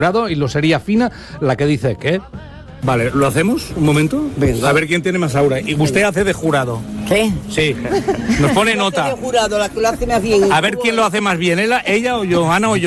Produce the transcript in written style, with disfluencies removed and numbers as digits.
y lo sería Fina la que dice que... Vale, ¿lo hacemos? Un momento. Venga. A ver quién tiene más aura. Y usted hace de jurado. ¿Qué? Sí. Nos pone nota. Yo he jurado, la que lo hace más bien. A ver quién lo hace más bien, ella o yo, Ana o yo.